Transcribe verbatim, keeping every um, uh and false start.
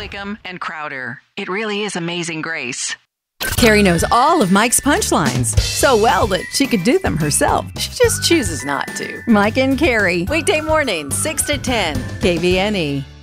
Mangum and Crowder. It really is Amazing Grace. Carrie knows all of Mike's punchlines so well that she could do them herself. She just chooses not to. Mike and Carrie. Weekday mornings, six to ten. K V N E.